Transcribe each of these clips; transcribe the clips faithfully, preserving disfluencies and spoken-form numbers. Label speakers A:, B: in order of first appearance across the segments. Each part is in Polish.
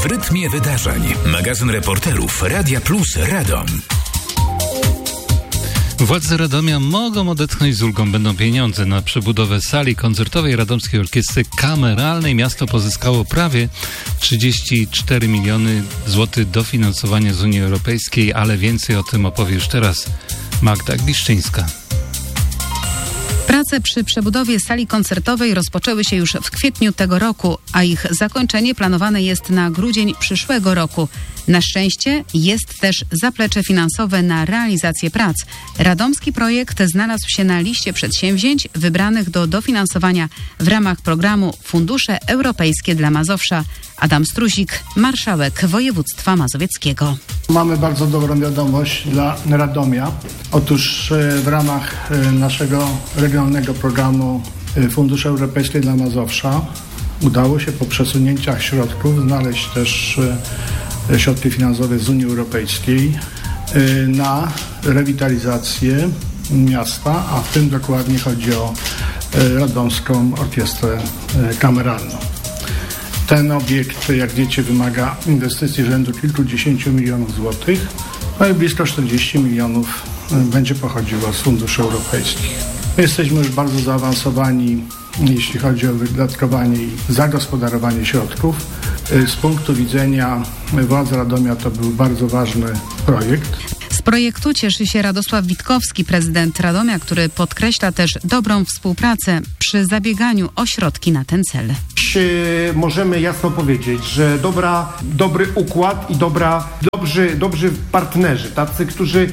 A: W rytmie wydarzeń. Magazyn reporterów Radia Plus Radom.
B: Władze Radomia mogą odetchnąć z ulgą. Będą pieniądze na przebudowę sali koncertowej Radomskiej Orkiestry Kameralnej. Miasto pozyskało prawie trzydzieści cztery miliony złotych dofinansowania z Unii Europejskiej, ale więcej o tym opowie już teraz Magda Gliszczyńska.
C: Prace przy przebudowie sali koncertowej rozpoczęły się już w kwietniu tego roku, a ich zakończenie planowane jest na grudzień przyszłego roku. Na szczęście jest też zaplecze finansowe na realizację prac. Radomski projekt znalazł się na liście przedsięwzięć wybranych do dofinansowania w ramach programu Fundusze Europejskie dla Mazowsza. Adam Struzik, marszałek województwa mazowieckiego.
D: Mamy bardzo dobrą wiadomość dla Radomia. Otóż w ramach naszego regionalnego programu Fundusze Europejskie dla Mazowsza udało się po przesunięciach środków znaleźć też środki finansowe z Unii Europejskiej na rewitalizację miasta, a w tym dokładnie chodzi o Radomską Orkiestrę Kameralną. Ten obiekt, jak wiecie, wymaga inwestycji rzędu kilkudziesięciu milionów złotych, no i blisko czterdzieści milionów będzie pochodziło z funduszy europejskich. My jesteśmy już bardzo zaawansowani, jeśli chodzi o wydatkowanie i zagospodarowanie środków. Z punktu widzenia władz Radomia to był bardzo ważny projekt.
C: Z projektu cieszy się Radosław Witkowski, prezydent Radomia, który podkreśla też dobrą współpracę przy zabieganiu o środki na ten cel.
E: Możemy jasno powiedzieć, że dobra, dobry układ i dobra, dobrzy, dobrzy partnerzy, tacy, którzy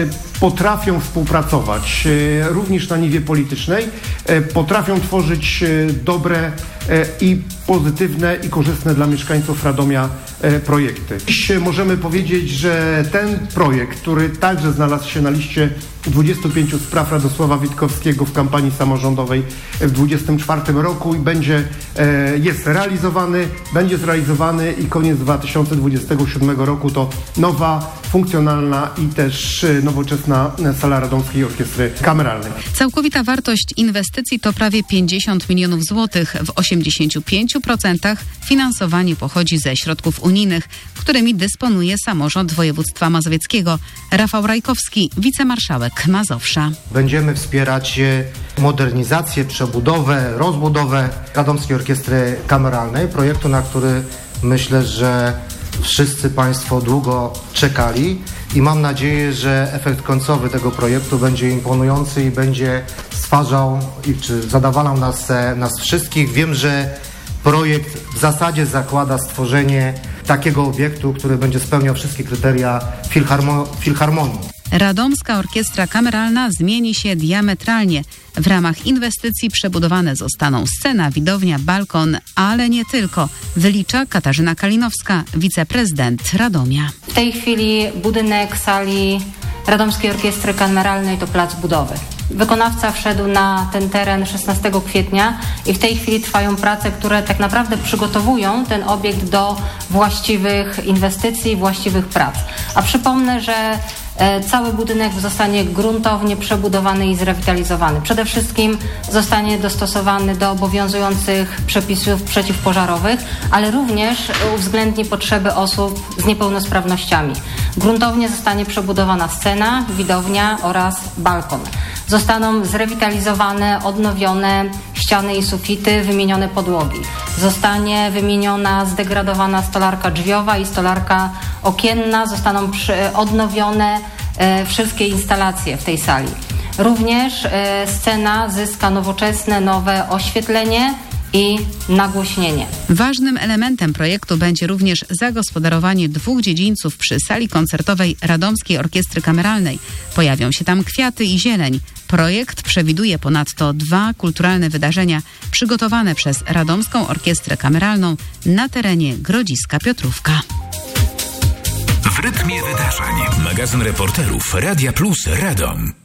E: potrafią współpracować również na niwie politycznej, potrafią tworzyć dobre i pozytywne i korzystne dla mieszkańców Radomia projekty. Dziś możemy powiedzieć, że ten projekt, który także znalazł się na liście dwudziestu pięciu spraw Radosława Witkowskiego w kampanii samorządowej w dwudziestym czwartym roku i będzie, jest realizowany, będzie zrealizowany i koniec dwa tysiące dwudziestego siódmego roku to nowa, funkcjonalna i też nowoczesna sala Radomskiej Orkiestry Kameralnej.
C: Całkowita wartość inwestycji to prawie pięćdziesiąt milionów złotych. W osiemdziesięciu pięciu procentach finansowanie pochodzi ze środków unijnych, którymi dysponuje samorząd województwa mazowieckiego. Rafał Rajkowski, wicemarszałek Mazowsza.
F: Będziemy wspierać modernizację, przebudowę, rozbudowę Radomskiej Orkiestry Kameralnej, projektu, na który myślę, że wszyscy Państwo długo czekali i mam nadzieję, że efekt końcowy tego projektu będzie imponujący i będzie stwarzał i czy zadowalał nas, nas wszystkich. Wiem, że projekt w zasadzie zakłada stworzenie takiego obiektu, który będzie spełniał wszystkie kryteria filharmo- filharmonii.
C: Radomska Orkiestra Kameralna zmieni się diametralnie. W ramach inwestycji przebudowane zostaną scena, widownia, balkon, ale nie tylko, wylicza Katarzyna Kalinowska, wiceprezydent Radomia.
G: W tej chwili budynek sali Radomskiej Orkiestry Kameralnej to plac budowy. Wykonawca wszedł na ten teren szesnastego kwietnia i w tej chwili trwają prace, które tak naprawdę przygotowują ten obiekt do właściwych inwestycji, właściwych prac. A przypomnę, że cały budynek zostanie gruntownie przebudowany i zrewitalizowany. Przede wszystkim zostanie dostosowany do obowiązujących przepisów przeciwpożarowych, ale również uwzględni potrzeby osób z niepełnosprawnościami. Gruntownie zostanie przebudowana scena, widownia oraz balkon. Zostaną zrewitalizowane, odnowione ściany i sufity, wymienione podłogi. Zostanie wymieniona zdegradowana stolarka drzwiowa i stolarka okienna. Zostaną przy, odnowione e, wszystkie instalacje w tej sali. Również e, scena zyska nowoczesne, nowe oświetlenie i nagłośnienie.
C: Ważnym elementem projektu będzie również zagospodarowanie dwóch dziedzińców przy sali koncertowej Radomskiej Orkiestry Kameralnej. Pojawią się tam kwiaty i zieleń. Projekt przewiduje ponadto dwa kulturalne wydarzenia przygotowane przez Radomską Orkiestrę Kameralną na terenie Grodziska Piotrówka.
A: W rytmie wydarzeń. Magazyn reporterów Radia Plus Radom.